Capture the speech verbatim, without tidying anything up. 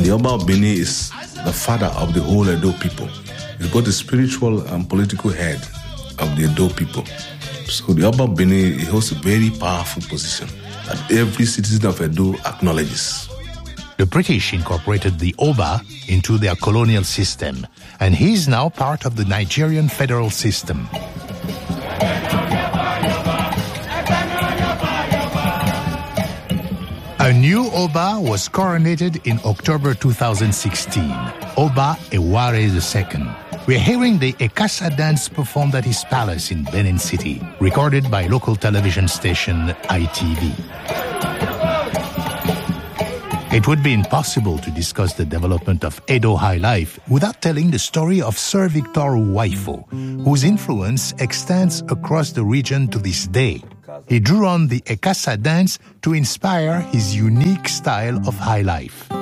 And the Oba of Benin is the father of the whole Edo people. He's both the spiritual and political head of the Edo people. So the Oba of Benin, he holds a very powerful position that every citizen of Edo acknowledges. The British incorporated the Oba into their colonial system, and he is now part of the Nigerian federal system. A new Oba was coronated in October two thousand sixteen, Oba Eware the Second. We're hearing the Ekasa dance performed at his palace in Benin City, recorded by local television station I T V. It would be impossible to discuss the development of Edo high life without telling the story of Sir Victor Waifo, whose influence extends across the region to this day. He drew on the Ekasa dance to inspire his unique style of high life.